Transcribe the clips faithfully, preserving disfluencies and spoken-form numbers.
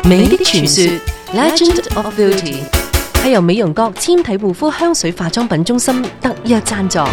美的傳說 Legend of Beauty 係由美容閣纖體護膚香水化妝品中心特約贊助。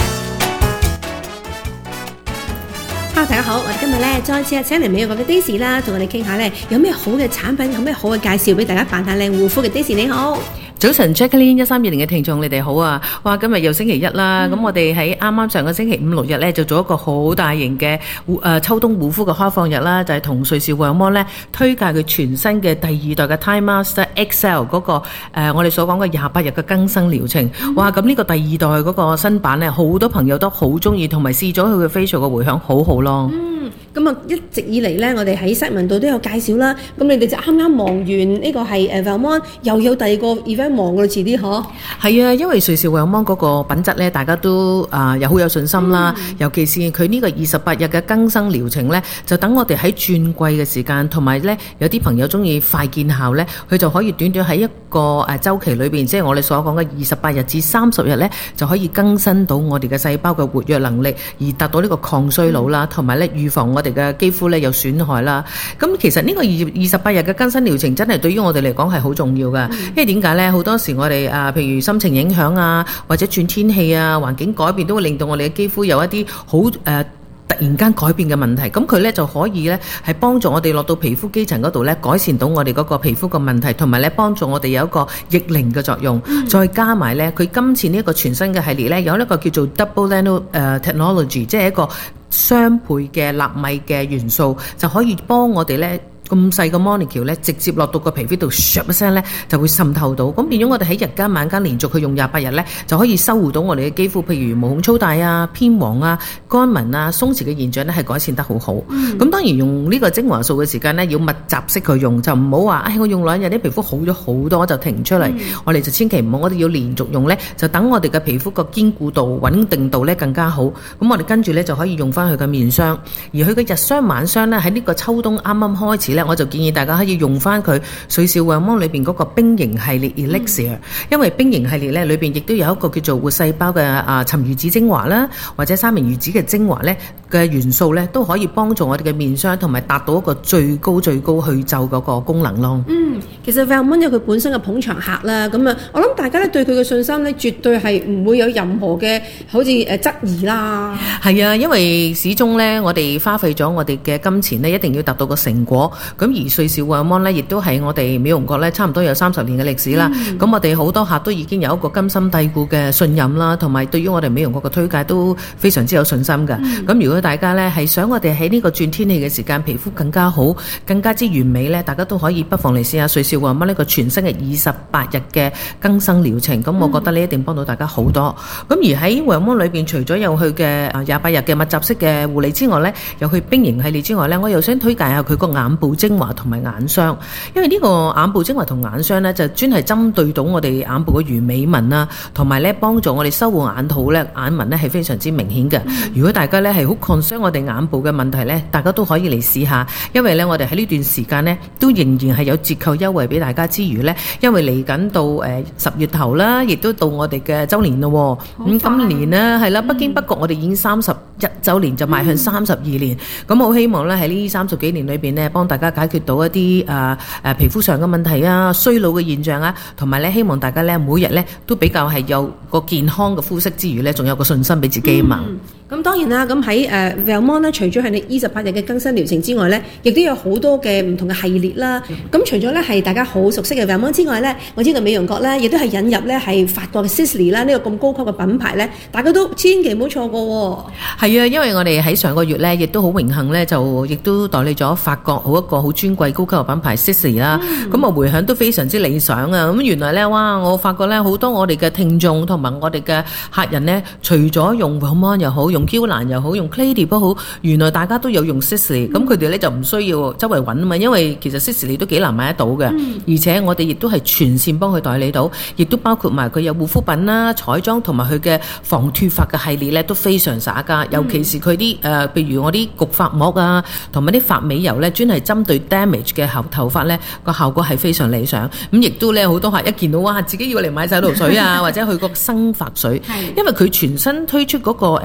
Hello， 大家好，我哋今日咧再次請嚟美容閣嘅 Daisy 啦，同我哋傾下咧有咩好嘅產品，有咩好嘅介紹俾大家扮下靚護膚嘅 Daisy 你好。 早晨 Jacqueline 一三二零嘅聽眾你哋好啊！哇，今日又星期一啦，咁、嗯、我哋喺啱啱上個星期五六日咧就做一個好大型嘅誒、呃、秋冬護膚嘅開放日啦，就係、是、同瑞士惠摩咧推介佢全新嘅第二代嘅 Time Master X L 嗰、那個誒、呃、我哋所講嘅廿八日嘅更新療程。嗯、哇！咁呢個第二代嗰個新版咧，好多朋友都好中意，同埋試咗佢嘅 facial 嘅回響好好咯。嗯， 咁啊一直以嚟咧，我哋喺 segment 度都有介紹啦。咁你哋就啱啱忙完呢個係誒 Valmont， 又有第二個 event 忙㗎，遲啲嗬。係啊，因為瑞士惠摩嗰個品質咧，大家都啊、呃、有好有信心啦。嗯、尤其是佢呢個二十八日嘅更新療程咧，就等我哋喺轉季嘅時間，同埋咧有啲朋友中意快見效咧，佢就可以短短喺一個誒週期裏邊，即係我哋所講嘅二十八日至三十日咧，就可以更新到我哋嘅細胞嘅活躍能力，而達到呢個抗衰老啦，同埋咧預防我哋嘅肌膚咧有損害啦。咁其實呢個二二十八日嘅更新療程真係對於我哋嚟講係好重要㗎，嗯、因為點解咧？好多時我哋啊，譬如心情影響啊，或者轉天氣啊，環境改變都會令到我哋嘅肌膚有一啲好誒突然間改變嘅問題。咁佢咧就可以咧係幫助我哋落到皮膚基層嗰度咧，改善到我哋嗰個皮膚嘅問題，同埋咧幫助我哋有一個逆齡嘅作用。嗯、再加埋咧，佢今次呢一個全新嘅系列咧，有一個叫做 Double Nano 誒 Technology， 即係一個雙倍嘅納米嘅元素，就可以幫我哋咧。咁細個 molecule 咧，直接落到個皮膚度，唰一聲咧就會滲透到。咁變咗我哋喺日間晚間連續去用廿八日咧，就可以修護到我哋嘅肌膚，譬如毛孔粗大啊、偏黃啊、乾紋啊、鬆弛嘅現象咧，係改善得好好。咁、嗯、當然用呢個精華素嘅時間咧，要密集式去用，就唔好話，唉、哎，我用兩日啲皮膚好咗好多就停出嚟。嗯、我哋就千祈唔好，我哋要連續用咧，就等我哋嘅皮膚個堅固度、穩定度咧更加好。咁我哋跟住咧就可以用翻佢嘅面霜，而佢嘅日霜晚霜咧喺呢個秋冬啱啱開始咧。我就建議大家可以用翻佢瑞士惠摩裏邊嗰個冰凝系列 Elixir，、嗯、因為冰凝系列咧裏邊亦都有一個叫做活細胞嘅啊沉魚子精華啦，或者三明魚子嘅精華咧嘅元素咧，都可以幫助我哋嘅面霜同埋達到一個最高最高去皺嗰個功能咯。嗯， 其實 Valmont 有佢本身嘅捧場客啦，咁啊，我諗大家咧對佢嘅信心咧，絕對係唔會有任何嘅好似誒質疑啦。 係啊，因為始終咧，我哋花費咗我哋嘅金錢咧，一定要達到個成果。咁而瑞士惠摩咧，亦都係我哋美容閣咧，差唔多有三十年嘅歷史啦。咁、嗯、我哋好多客都已經有一個根深蒂固嘅信任啦，同埋對於我哋美容閣嘅推介都非常之有信心㗎。咁、嗯、如果大家咧係想我哋喺呢個轉天氣嘅時間，皮膚更加好、更加之完美咧，大家都可以不妨嚟試下瑞士惠摩呢個全新嘅二十八日嘅更新療程。咁、嗯、我覺得呢一定幫到大家好多。咁而喺惠摩裏邊，除咗有佢嘅廿八日嘅密集式嘅護理之外咧，有佢冰凝系列之外咧，我又想推介下佢個眼部精華同埋眼霜，因為呢個眼部精華同眼霜咧，就專係針對到我哋眼部嘅魚尾紋啦，同埋咧幫助我哋修護眼肚咧，眼紋咧係非常之明顯嘅。嗯、如果大家咧係好 concern 我哋眼部嘅問題咧，大家都可以嚟試下，因為咧我哋喺呢段時間咧都仍然係有折扣優惠俾大家之餘咧，因為嚟緊到誒十月頭啦，亦都到我哋嘅週年咯。咁、嗯、今年呢係啦，不經不覺我哋已經三十一週年，就邁向三十二年。咁好、嗯、希望咧喺呢三十幾年裏邊咧，幫大家解決到一啲誒誒皮膚上嘅問題啊、衰老嘅現象啊，同埋咧希望大家咧每日咧都比較係有個健康嘅膚色之餘咧，仲有個信心俾自己啊嘛。 咁、嗯、當然啦，咁喺誒 Valmont 咧，除咗係你二十八日嘅更新療程之外咧，亦都有好多嘅唔同嘅系列啦。咁、嗯、除咗咧係大家好熟悉嘅 Valmont 之外咧，我知道美容閣咧亦都係引入咧係法國嘅 Sisley 啦，呢個咁高級嘅品牌咧，大家都千祈唔好錯過喎。係啊，因為我哋喺上個月咧，亦都好榮幸咧，就亦都代理咗法國好一個好尊貴高級嘅品牌 Sisley 啦。咁啊、嗯、回響都非常之理想啊！咁原來咧，哇！我發覺咧好多我哋嘅聽眾同埋我哋嘅客人咧，除咗用 Valmont 又好，用嬌蘭又好，用 Clady 都好，原來大家都有用 Sisley。咁佢哋咧就唔需要周圍揾啊嘛，因為其實 Sisley 都幾難買得到嘅，嗯、而且我哋亦都係全線幫佢代理到，亦都包括埋佢有護膚品啦、彩妝同埋佢嘅防脫髮嘅系列咧，都非常灑家。尤其是佢啲誒，譬如我啲焗髮膜啊，同埋啲髮尾油咧，專係針對 damage 嘅後頭髮咧，個效果係非常理想。咁亦都咧好多客一見到哇，自己要嚟買洗頭水啊，或者去個生髮水，因為佢全新推出嗰個誒生髮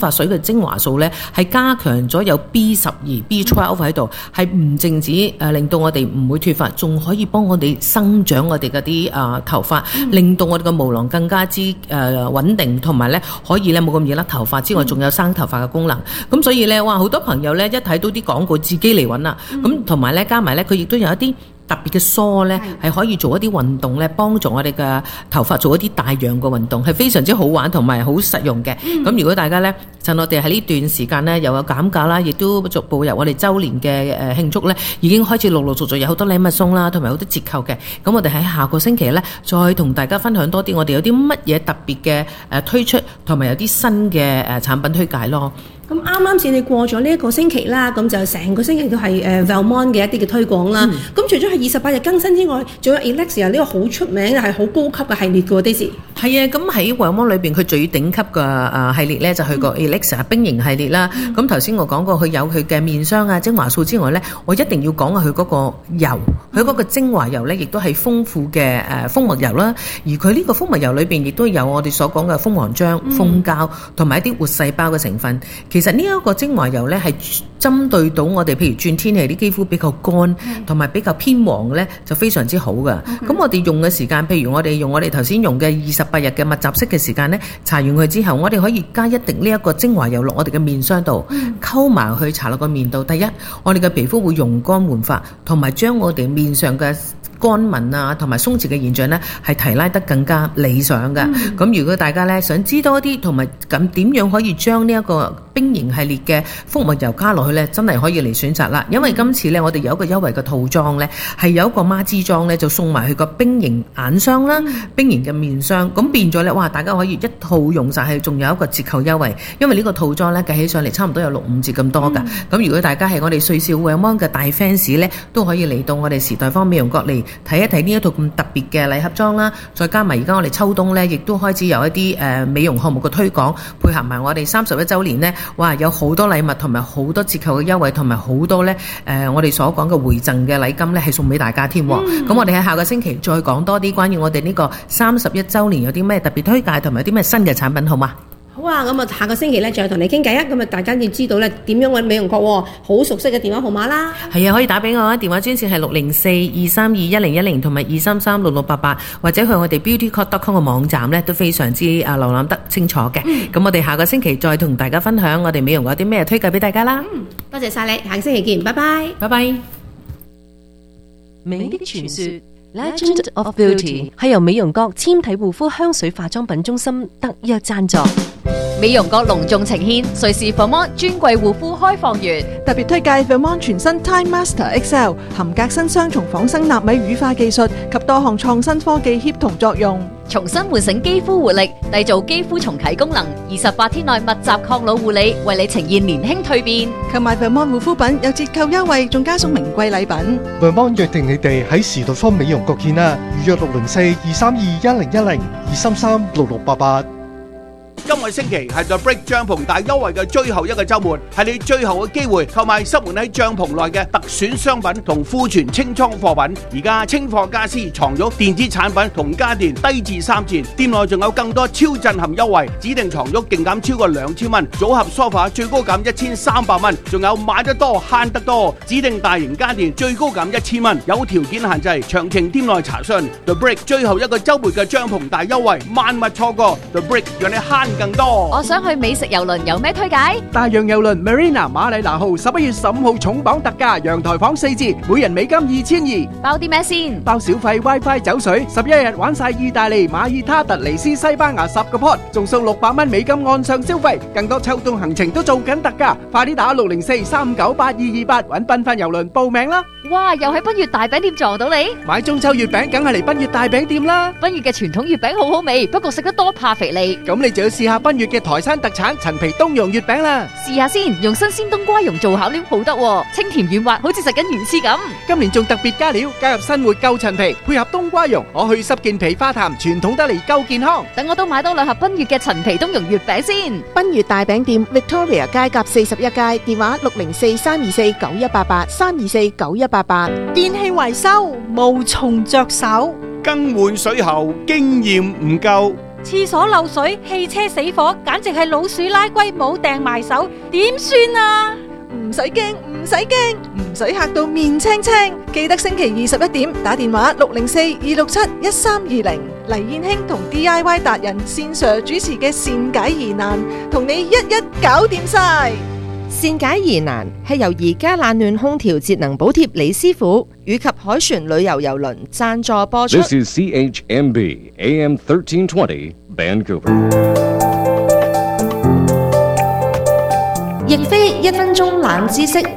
髮水嘅精華素咧，係加強咗有 B 十二、B 十二 喺度，係唔淨止誒令到我哋唔會脫髮，仲可以幫我哋生長我哋嗰啲誒頭髮，嗯、令到我哋嘅毛囊更加之誒穩定，同埋咧可以咧冇咁易甩頭髮之外，仲有生頭髮嘅功能。咁所以咧，哇！好多朋友咧一睇到啲廣告，自己嚟揾啦。咁同埋咧加埋咧，佢亦都有一啲特別嘅梳咧，係可以做一啲運動咧，幫助我哋嘅頭髮做一啲大量嘅運動，係非常之好玩同埋好實用嘅。咁、嗯、如果大家咧趁我哋喺呢段時間咧又有減價啦，亦都逐步入我哋週年嘅誒慶祝咧，已經開始陸陸續續有好多禮物送啦，同埋好多折扣嘅。咁我哋喺下個星期咧，再同大家分享多啲我哋有啲乜嘢特別嘅誒推出，同埋有啲新嘅誒產品推介咯。 咁啱啱先你過咗呢一個星期啦，咁就成個星期都係誒 Velmont 嘅一啲嘅推廣啦。咁、嗯、除咗係二十八日更新之外，仲有 Elixir 呢個好出名係好高級嘅系列嘅喎 Daisy。係啊，咁喺 Velmont 裏邊佢最頂級嘅誒系列咧，就係個 Elixir 冰凝系列啦。咁頭先我講過佢有佢嘅面霜啊、精華素之外咧，我一定要講下佢嗰個油，佢嗰個精華油咧，亦都係豐富嘅誒蜂蜜油啦。而佢呢個蜂蜜油裏邊亦都有我哋所講嘅蜂王漿、蜂膠同埋一啲活細胞嘅成分。其實呢一個精華油咧係針對到我哋，譬如轉天氣啲肌膚比較乾同埋比較偏黃咧，就非常之好噶。咁、okay. 我哋用嘅時間，譬如我哋用我哋頭先用嘅二十八日嘅密集式嘅時間咧，搽完佢之後，我哋可以加一滴呢一個精華油落我哋嘅面霜度，溝埋去搽落個面度。第一，我哋嘅皮膚會容乾煥發，同埋將我哋面上嘅乾紋啊，同埋鬆弛嘅現象呢，係提拉得更加理想嘅。咁、嗯、如果大家呢想知多啲，同埋咁點樣可以將呢一個冰凝系列嘅蜂蜜油加落去呢，真係可以嚟選擇啦。因為今次呢，我哋有一個優惠嘅套裝呢，係有一個孖支裝呢，就送埋去個冰凝眼霜啦、嗯、冰凝嘅面霜。咁變咗呢，哇！大家可以一套用晒，係仲有一個折扣優惠。因為呢個套裝呢，計起上嚟差唔多有六五折咁多㗎。咁、嗯、如果大家係我哋瑞士 Velmont 嘅大 fans 呢，都可以嚟到我哋時代芳美容角嚟睇一睇呢一套咁特別嘅禮盒裝啦，再加埋而家我哋秋冬呢，亦都開始有一啲誒、呃、美容項目嘅推廣，配合埋我哋三十一週年呢，哇！有好多禮物同埋好多折扣嘅優惠，同埋好多呢誒、呃、我哋所講嘅回贈嘅禮金呢，係送俾大家添。咁、嗯、我哋喺下個星期再講多啲關於我哋呢個三十一週年有啲咩特別推介，同埋有啲咩新嘅產品，好嗎？ 好啊，咁啊下個星期咧再同你傾偈啊，咁啊大家要知道咧點樣揾美容閣喎，好熟悉嘅電話號碼啦。 係啊，可以打俾我啊，電話專線係六零四二三二一零一零同埋二三三六六八八，或者去我哋 beauty code dot com 嘅網站咧都非常之啊瀏覽得清楚嘅。咁、嗯、我哋下個星期再同大家分享我哋美容有啲咩推介俾大家啦。 嗯，多謝晒你，下個星期見，拜拜， 拜拜。 美的傳說 Legend of Beauty 係由美容閣纖體護膚香水化妝品中心特約贊助。 美容閣隆重呈現瑞士 Velmont 專櫃護膚開放月， 特別推介 Velmont 全新 Time Master X L 含革新雙重仿生納米乳化技術及多項創新科技協同作用， 重新喚醒肌膚活力，締造肌膚重啟功能。二十八天內密集抗老護理，為你呈現年輕蛻變。 購買 Velmont 護膚品有折扣優惠，仲加送名貴禮品。 Velmont 約定你哋喺時代芳美容閣見啦，預約六零四二三二一零一零二三三六六八八。 今個星期係 The Brick 帳篷大優惠嘅最後一個週末，係你最後嘅機會購買濕門喺帳篷內嘅特選商品同庫存清倉貨品。而家清貨家私、床褥、電子產品同家電低至三折，店內仲有更多超震撼優惠，指定床褥勁減超過兩千蚊，組合梳化最高減一千三百蚊，仲有買得多慳得多，指定大型家電最高減一千蚊，有條件限制，詳情店內查詢。The Brick 最後一個週末嘅帳篷大優惠，萬勿錯過。The Brick 讓你慳更多。 我想去美食郵輪，有咩推介？ 大洋郵輪 Marina 馬里拿號十一月十五號重磅特價，陽台房四折，每人美金二千二。 包啲咩先？包小費 WiFi 酒水，十一日玩晒意大利、馬爾他、突尼斯、西班牙十個 pot， 仲送六百蚊美金按上消費。更多秋冬行程都做緊特價，快啲打六零四三九八二二八搵繽紛郵輪報名啦！ 哇，又喺奔月大餅店撞到你！ 買中秋月餅梗係嚟奔月大餅店啦！ 奔月嘅傳統月餅好好味，不過食得多怕肥膩。 咁你就要試下奔月嘅台山特產陳皮冬蓉月餅啦！ 試下先，用新鮮冬瓜蓉做巧料好得喎，清甜軟滑，好似食緊魚翅咁。 今年仲特別加料，加入新活夠陳皮，配合冬瓜蓉，可去濕健脾化痰，傳統得嚟夠健康。 等我都買多兩盒奔月嘅陳皮冬蓉月餅先。 奔月大餅店 Victoria 街甲四十一街，電話六零四三二四九一八八三二四九一八八。 電器維修無從着手， 更換水喉經驗唔夠， 廁所漏水、汽車死火，簡直係老鼠拉龜冇掟埋手，點算啊？ 唔使驚，唔使驚，唔使嚇到面青青。記得星期二十一點打電話六零四二六七一三二零，黎燕卿同 D I Y 達人線上主持嘅善解疑難，同你一一搞掂晒。 善解疑難係由而家冷暖空調節能補貼李師傅以及凱旋旅遊郵輪贊助播出。 This is C H M B A M thirteen twenty Vancouver。 亦非一分鐘冷知識。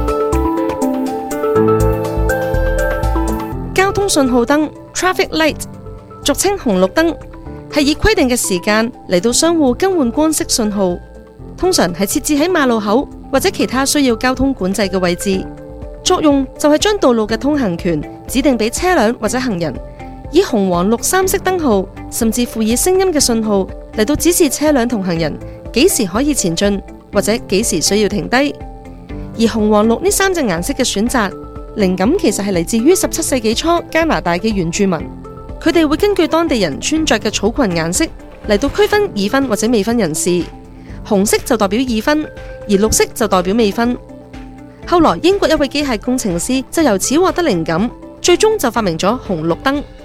交通信號燈 （traffic light） 俗稱紅綠燈，係以規定嘅時間嚟到相互更換光色信號，通常係設置喺馬路口或者其他需要交通管制嘅位置。作用就係將道路嘅通行權指定俾車輛或者行人，以紅黃綠三色燈號，甚至附以聲音嘅信號嚟到指示車輛同行人幾時可以前進，或者幾時需要停低。而紅黃綠呢三隻顏色嘅選擇，靈感其實係嚟自於十七世紀初加拿大嘅原住民，佢哋會根據當地人穿着嘅草裙顏色嚟到區分已婚或者未婚人士。紅色就代表已婚，而綠色就代表未婚。後來英國一位機械工程師就由此獲得靈感，最終就發明咗紅綠燈。